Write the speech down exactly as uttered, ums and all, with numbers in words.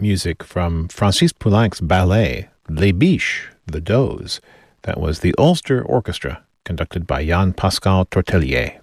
music from Francis Poulenc's ballet, Les Biches, The Does. That was the Ulster Orchestra, conducted by Jan Pascal Tortelier.